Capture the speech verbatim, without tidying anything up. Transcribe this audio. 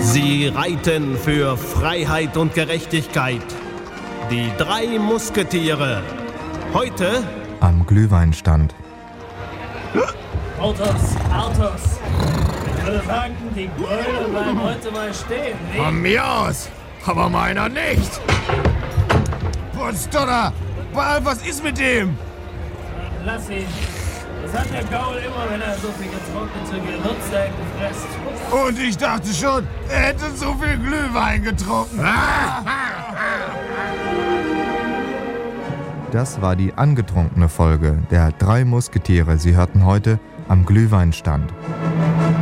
Sie reiten für Freiheit und Gerechtigkeit. Die drei Musketiere. Heute am Glühweinstand. Autos, Autos. Ich würde sagen, die Gröle bleiben heute mal stehen. Nicht? Von mir aus, aber meiner nicht. Potsdonner, was ist mit dem? Lass ihn. Das hat der Gaul immer, wenn er so viel getrocknete Gewürze gefressen. Und ich dachte schon, er hätte so viel Glühwein getrunken. Das war die angetrunkene Folge der drei Musketiere. Sie hörten heute am Glühweinstand.